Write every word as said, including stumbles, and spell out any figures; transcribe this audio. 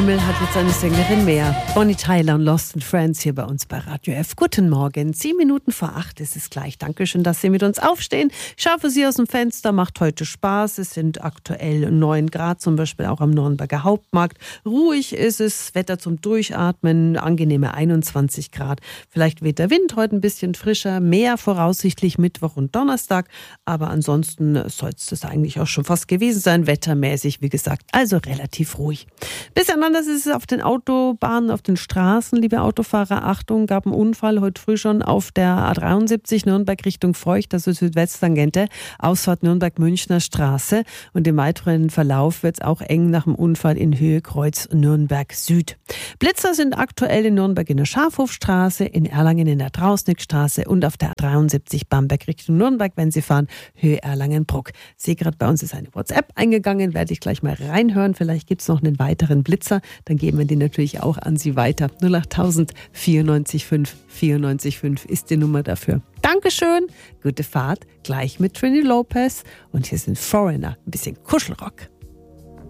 Himmel hat jetzt eine Sängerin mehr. Bonnie Tyler und Lost in Friends hier bei uns bei Radio F. Guten Morgen, zehn Minuten vor acht ist es gleich. Dankeschön, dass Sie mit uns aufstehen. Ich schaue für Sie aus dem Fenster, macht heute Spaß. Es sind aktuell neun Grad, zum Beispiel auch am Nürnberger Hauptmarkt. Ruhig ist es, Wetter zum Durchatmen, angenehme einundzwanzig Grad. Vielleicht weht der Wind heute ein bisschen frischer, mehr voraussichtlich Mittwoch und Donnerstag. Aber ansonsten soll es das eigentlich auch schon fast gewesen sein, wettermäßig, wie gesagt. Also relativ ruhig. Bisschen anders ist es auf den Autobahnen, auf den Straßen, liebe Autofahrer. Achtung, gab einen Unfall heute früh schon auf der A dreiundsiebzig Nürnberg Richtung Feucht, also Südwesttangente, Ausfahrt Nürnberg-Münchner Straße. Und im weiteren Verlauf wird es auch eng nach dem Unfall in Höhe Kreuz Nürnberg Süd. Blitzer sind aktuell in Nürnberg in der Schafhofstraße, in Erlangen in der Trausnickstraße und auf der A dreiundsiebzig Bamberg Richtung Nürnberg, wenn Sie fahren, Höhe Erlangen-Bruck. Ich sehe gerade, bei uns ist eine WhatsApp eingegangen, werde ich gleich mal reinhören. Vielleicht gibt es noch einen weiteren Blitzer, dann geben wir den natürlich auch an Sie weiter. null acht tausend vierundneunzig fünf vierundneunzig fünf ist die Nummer dafür. Dankeschön, gute Fahrt, gleich mit Trini Lopez und hier sind Foreigner, ein bisschen Kuschelrock.